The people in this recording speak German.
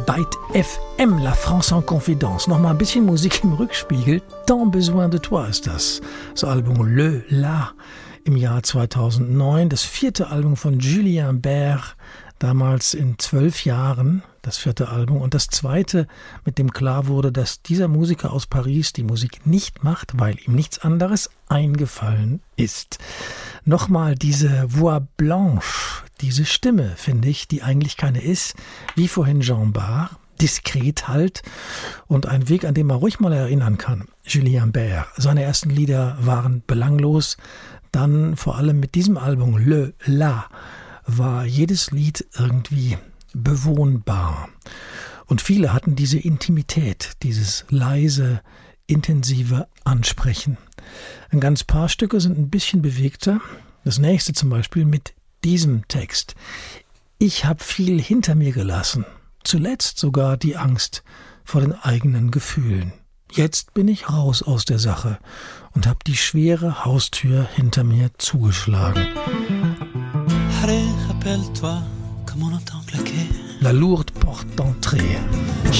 Byte FM, La France en Confidence. Nochmal ein bisschen Musik im Rückspiegel. Tant besoin de toi ist das. Das Album Le La im Jahr 2009. Das 4. Album von Julien Bert. Damals in 12 Jahren, das 4. Album. Und das 2., mit dem klar wurde, dass dieser Musiker aus Paris die Musik nicht macht, weil ihm nichts anderes eingefallen ist. Nochmal diese Voix Blanche, diese Stimme, finde ich, die eigentlich keine ist, wie vorhin Jean Bart, diskret halt und ein Weg, an dem man ruhig mal erinnern kann. Julien Bert, seine ersten Lieder waren belanglos, dann vor allem mit diesem Album Le La war jedes Lied irgendwie bewohnbar. Und viele hatten diese Intimität, dieses leise, intensive Ansprechen. Ein ganz paar Stücke sind ein bisschen bewegter. Das nächste zum Beispiel mit diesem Text. Ich habe viel hinter mir gelassen, zuletzt sogar die Angst vor den eigenen Gefühlen. Jetzt bin ich raus aus der Sache und habe die schwere Haustür hinter mir zugeschlagen. La lourde porte d'entrée.